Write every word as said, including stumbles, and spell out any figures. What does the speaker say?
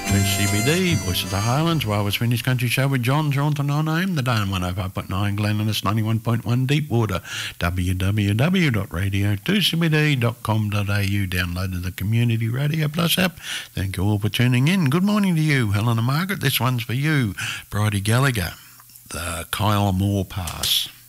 two C B D, Voice of the Highlands, Wildwest Finnish Country Show with John Thornton on A M, the day on one oh five point nine Glenellis, ninety-one point one Deepwater, w w w dot radio two c b d dot com dot a u, downloaded the Community Radio Plus app. Thank you all for tuning in. Good morning to you, Helen and Margaret. This one's for you, Bridie Gallagher, the Kyle Moore Pass.